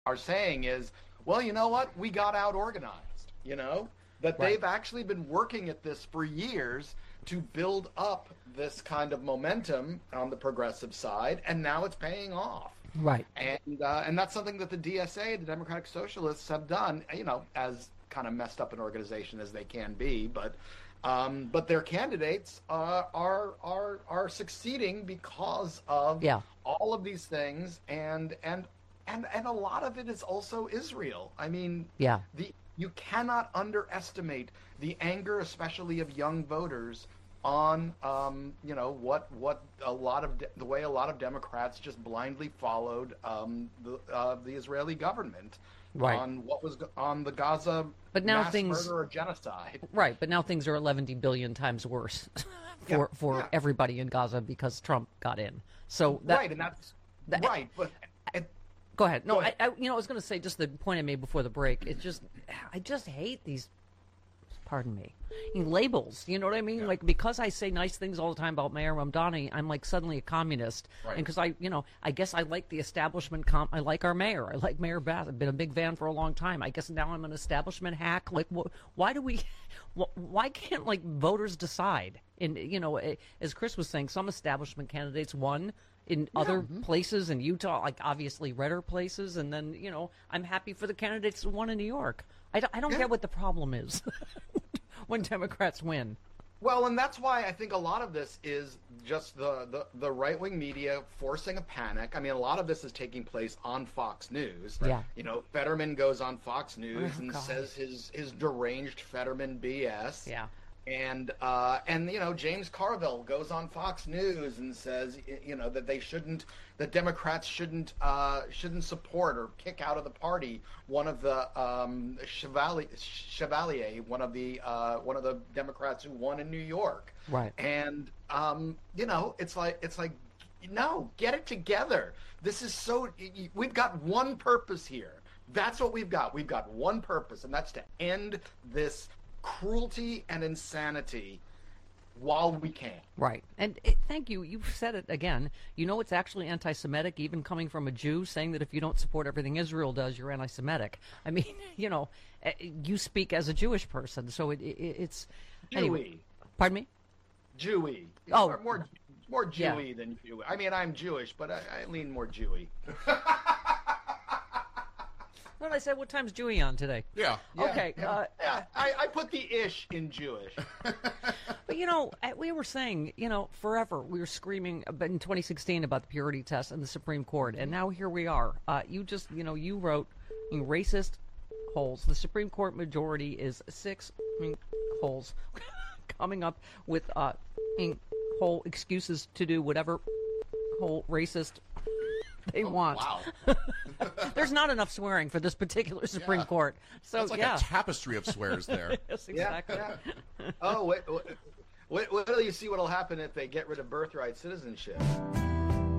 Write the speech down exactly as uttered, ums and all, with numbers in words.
are saying is, well, you know what? We got out organized, you know, that Right. they've actually been working at this for years to build up this kind of momentum on the progressive side, and now it's paying off. Right. And uh, and that's something that the D S A, the Democratic Socialists, have done, you know, as kind of messed up an organization as they can be, but um, but their candidates uh, are are are succeeding because of Yeah. all of these things, and and and and a lot of it is also Israel. I mean, Yeah. the you cannot underestimate the anger, especially of young voters, on um, you know what what a lot of de- the way a lot of Democrats just blindly followed um, the uh, the Israeli government Right. on what was go- on the Gaza But now mass things murder or genocide. Right, but now things are eleven billion times worse Yeah, for for yeah. everybody in Gaza because Trump got in. So that, Right, and that's that- right, but it, Go ahead. No, Go I, ahead. I, you know, I was going to say just the point I made before the break. It just, I just hate these. Pardon me. Labels. You know what I mean? Yeah. Like because I say nice things all the time about Mayor Mamdani, I'm like suddenly a communist. Right. And because I, you know, I guess I like the establishment. Com- I like our mayor. I like Mayor Bass. I've been a big fan for a long time. I guess now I'm an establishment hack. Like, wh- why do we? Wh- why can't like voters decide? And you know, eh, as Chris was saying, some establishment candidates won in other places in Utah, like obviously redder places, and then you know, I'm happy for the candidates who won in New York. I don't, I don't Yeah. get what the problem is when Democrats win. Well, and that's why I think a lot of this is just the, the, the right wing media forcing a panic. I mean, a lot of this is taking place on Fox News. Yeah. You know, Fetterman goes on Fox News Oh, and God. says his, his deranged Fetterman B S. Yeah. And uh, and you know, James Carville goes on Fox News and says y- you know that they shouldn't, that Democrats shouldn't uh, shouldn't support or kick out of the party one of the um, Chevalier, Chevalier, one of the uh, one of the Democrats who won in New York. Right. And um, you know, it's like it's like no, get it together. This is so y- y- we've got one purpose here. That's what we've got. We've got one purpose, and that's to end this cruelty and insanity while we can. Right. And it, thank you. You've said it again. You know it's actually anti-Semitic, even coming from a Jew, saying that if you don't support everything Israel does, you're anti-Semitic. I mean, you know, eh, you speak as a Jewish person, so it, it, it's... Anyway, Jewy. pardon me? Jewy. Oh. More, more, more Yeah. Jewy than Jewy. I mean, I'm Jewish, but I, I lean more Jewy. Well, I said, what time's Jewy on today? Yeah. Okay. Yeah, Uh, yeah, I, I put the ish in Jewish. But, you know, uh, we were saying, you know, forever we were screaming ab- in twenty sixteen about the purity test and the Supreme Court. And now here we are. Uh, you just, you know, you wrote in racist holes. The Supreme Court majority is six mm, holes coming up with uh, mm, whole excuses to do whatever whole racist they want. Wow. There's not enough swearing for this particular Supreme Yeah. Court. So, That's like yeah. a tapestry of swears there. Yes, Yeah, exactly. yeah. Oh, wait, wait, wait, wait till you see what'll happen if they get rid of birthright citizenship.